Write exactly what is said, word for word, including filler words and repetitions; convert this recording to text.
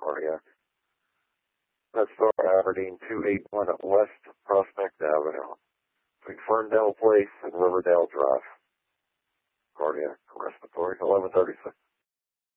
cardiac. That's for Aberdeen two eighty-one at West Prospect Avenue, between Ferndale Place and Riverdale Drive. Cardiac respiratory, eleven thirty-six.